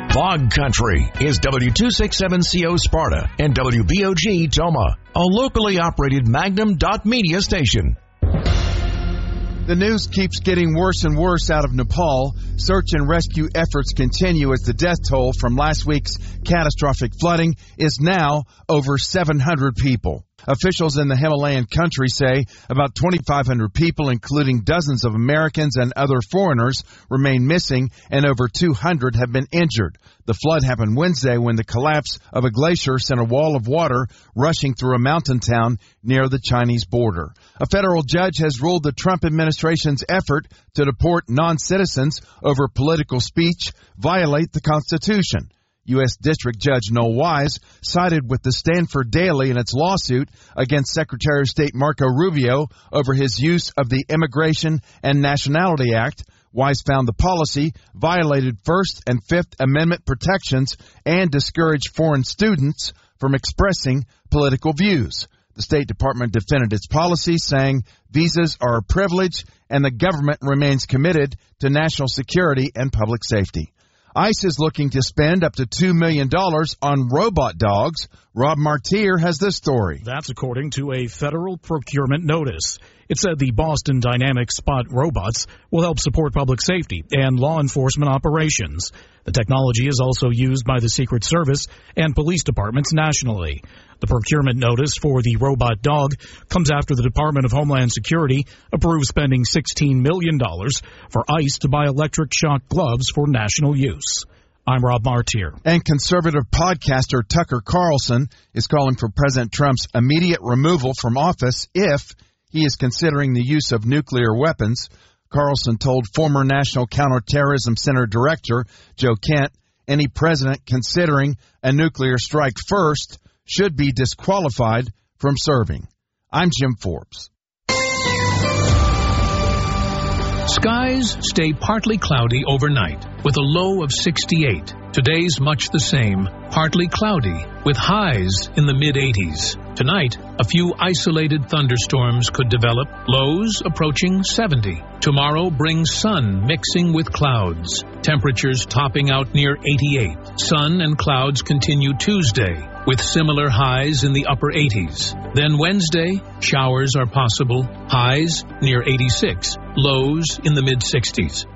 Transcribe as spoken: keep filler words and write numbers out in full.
Fog Country is W two sixty-seven C O Sparta and W B O G Toma, a locally operated Magnum dot media station. The news keeps getting worse and worse out of Nepal. Search and rescue efforts continue as the death toll from last week's catastrophic flooding is now over seven hundred people. Officials in the Himalayan country say about twenty-five hundred people, including dozens of Americans and other foreigners, remain missing, and over two hundred have been injured. The flood happened Wednesday when the collapse of a glacier sent a wall of water rushing through a mountain town near the Chinese border. A federal judge has ruled the Trump administration's effort to deport non-citizens over political speech violate the Constitution. U S. District Judge Noel Wise sided with the Stanford Daily in its lawsuit against Secretary of State Marco Rubio over his use of the Immigration and Nationality Act. Wise found the policy violated First and Fifth Amendment protections and discouraged foreign students from expressing political views. The State Department defended its policy, saying visas are a privilege and the government remains committed to national security and public safety. ICE is looking to spend up to two million dollars on robot dogs. Rob Martier has this story. That's according to a federal procurement notice. It said the Boston Dynamics Spot robots will help support public safety and law enforcement operations. The technology is also used by the Secret Service and police departments nationally. The procurement notice for the robot dog comes after the Department of Homeland Security approved spending sixteen million dollars for ICE to buy electric shock gloves for national use. I'm Rob Martier. And conservative podcaster Tucker Carlson is calling for President Trump's immediate removal from office if he is considering the use of nuclear weapons. Carlson told former National Counterterrorism Center Director Joe Kent any president considering a nuclear strike first should be disqualified from serving. I'm Jim Forbes. Skies stay partly cloudy overnight with a low of sixty-eight. Today's much the same, partly cloudy with highs in the mid-eighties. Tonight, a few isolated thunderstorms could develop, lows approaching seventy. Tomorrow brings sun mixing with clouds, temperatures topping out near eighty-eight. Sun and clouds continue Tuesday with similar highs in the upper eighties. Then Wednesday, showers are possible, highs near eighty-six, lows in the mid-sixties.